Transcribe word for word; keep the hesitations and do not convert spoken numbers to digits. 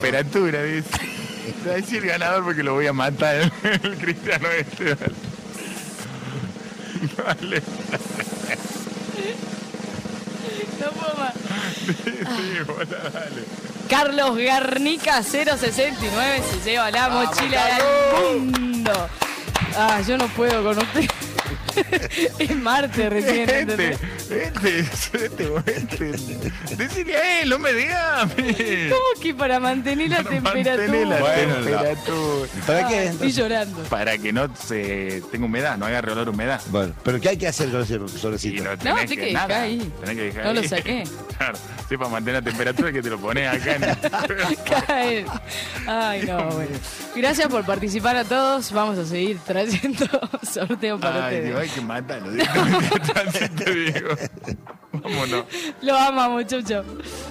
temperatura, dice. Te va a decir el ganador porque lo voy a matar, el Cristiano este. Dale. Dale. No puedo más. Sí, sí, bola, dale. Carlos Garnica cero sesenta y nueve se lleva la mochila del mundo. Ah, yo no puedo con usted. Es martes recién. Este, este, este, este. Decirle a él, no me digas. ¿Cómo que para mantener la Para temperatura? mantener la Bueno, temperatura. ¿Para qué? Ah, estoy llorando. Para que no se tenga humedad, no agarre olor a humedad. Bueno, pero ¿qué hay que hacer con ese Y solecito? no No, tenés sí que, que nada. dejá ahí. Tenés que dejar No lo ahí. saqué. Claro, sí, para mantener la temperatura que te lo pones acá en Caer. Ay, no, bueno. Gracias por participar a todos. Vamos a seguir trayendo sorteo para Ay, ustedes. Dios, hay que matarlo. Directamente atrás, te digo. Vámonos. Lo amamos, Chucho.